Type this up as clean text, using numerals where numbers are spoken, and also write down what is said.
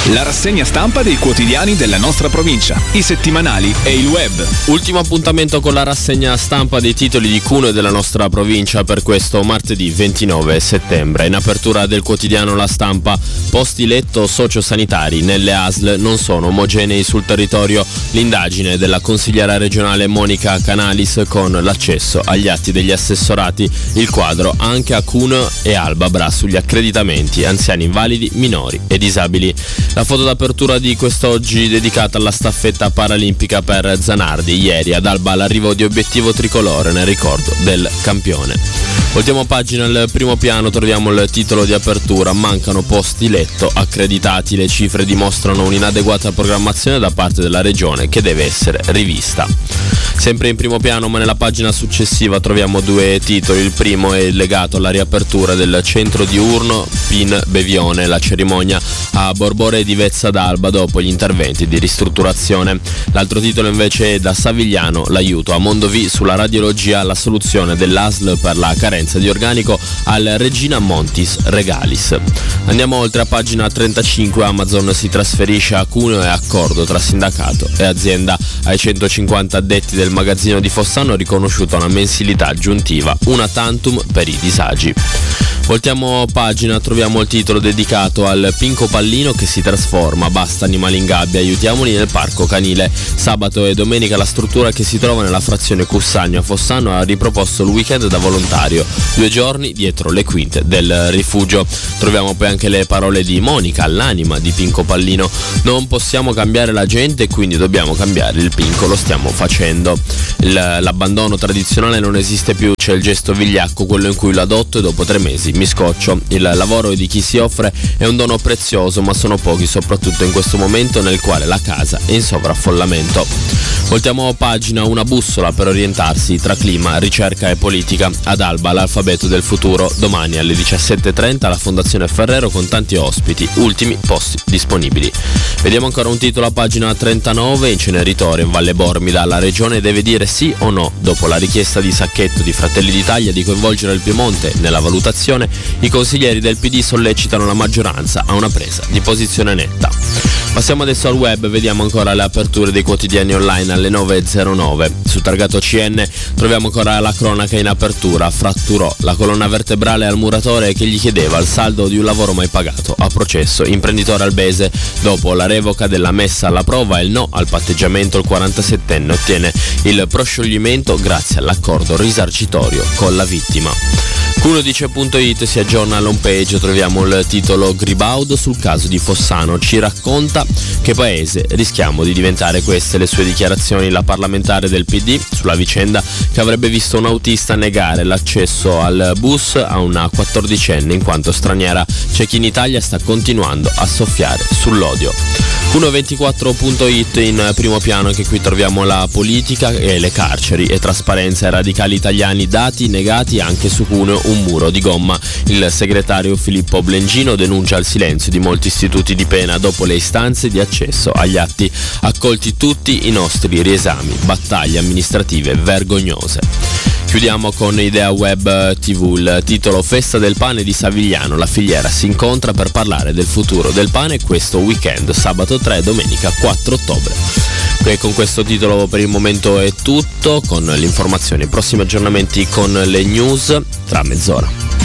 La rassegna stampa dei quotidiani della nostra provincia, i settimanali e il web. Ultimo appuntamento con la rassegna stampa dei titoli di Cuneo e della nostra provincia per questo martedì 29 settembre. In apertura del quotidiano La Stampa, posti letto sociosanitari nelle ASL non sono omogenei sul territorio. L'indagine della consigliera regionale Monica Canalis con l'accesso agli atti degli assessorati. Il quadro anche a Cuneo e Alba Bra sugli accreditamenti anziani invalidi, minori e disabili. La foto d'apertura di quest'oggi dedicata alla staffetta paralimpica per Zanardi. Ieri ad Alba l'arrivo di obiettivo tricolore nel ricordo del campione. Voltiamo pagina. Al primo piano troviamo il titolo di apertura: mancano posti letto accreditati, le cifre dimostrano un'inadeguata programmazione da parte della regione che deve essere rivista. Sempre in primo piano, ma nella pagina successiva troviamo due titoli. Il primo è legato alla riapertura del centro diurno Pin Bevione, la cerimonia a Borbore di Vezza d'Alba dopo gli interventi di ristrutturazione. L'altro titolo invece è da Savigliano: l'aiuto a Mondovì sulla radiologia, la soluzione dell'ASL per la carenza di organico al Regina Montis Regalis. Andiamo oltre a pagina 35. Amazon si trasferisce a Cuneo e accordo tra sindacato e azienda. Ai 150 addetti del magazzino di Fossano riconosciuta una mensilità aggiuntiva, una tantum per i disagi. Voltiamo pagina, troviamo il titolo dedicato al Pinco Pallino che si trasforma, basta animali in gabbia, aiutiamoli nel parco canile. Sabato e domenica la struttura che si trova nella frazione Cussagno a Fossano ha riproposto il weekend da volontario, 2 giorni dietro le quinte del rifugio. Troviamo poi anche le parole di Monica, l'anima di Pinco Pallino: non possiamo cambiare la gente, quindi dobbiamo cambiare il Pinco, lo stiamo facendo. L'abbandono tradizionale non esiste più, c'è il gesto vigliacco, quello in cui lo adotto e dopo 3 mesi mi scoccio. Il lavoro di chi si offre è un dono prezioso, ma sono pochi, soprattutto in questo momento nel quale la casa è in sovraffollamento. Voltiamo pagina, una bussola per orientarsi tra clima, ricerca e politica. Ad Alba l'alfabeto del futuro, domani alle 17:30 la Fondazione Ferrero con tanti ospiti, ultimi posti disponibili. Vediamo ancora un titolo a pagina 39, inceneritore in Valle Bormida, la regione deve dire sì o no. Dopo la richiesta di Sacchetto di Fratelli d'Italia di coinvolgere il Piemonte nella valutazione, i consiglieri del PD sollecitano la maggioranza a una presa di posizione netta. Passiamo adesso al web, vediamo ancora le aperture dei quotidiani online alle 9:09. Su targato CN troviamo ancora la cronaca in apertura: fratturò la colonna vertebrale al muratore che gli chiedeva il saldo di un lavoro mai pagato. A processo imprenditore albese, dopo la revoca della messa alla prova e il no al patteggiamento, il 47enne ottiene il proscioglimento grazie all'accordo risarcitorio con la vittima. Cunodice.it si aggiorna all'home page, troviamo il titolo Gribaudo sul caso di Fossano, ci racconta che paese rischiamo di diventare. Queste le sue dichiarazioni. La parlamentare del PD sulla vicenda che avrebbe visto un autista negare l'accesso al bus a una 14enne in quanto straniera. C'è chi in Italia sta continuando a soffiare sull'odio. Cuno24.it in primo piano, che qui troviamo la politica e le carceri e trasparenza. I radicali italiani, dati negati anche su Cuneo, un muro di gomma. Il segretario Filippo Blengino denuncia il silenzio di molti istituti di pena dopo le istanze di accesso agli atti. Accolti tutti i nostri riesami, battaglie amministrative vergognose. Chiudiamo con Idea Web TV, il titolo Festa del pane di Savigliano, la filiera si incontra per parlare del futuro del pane questo weekend, sabato 3 e domenica 4 ottobre. E con questo titolo per il momento è tutto, con le informazioni e prossimi aggiornamenti con le news tra mezz'ora.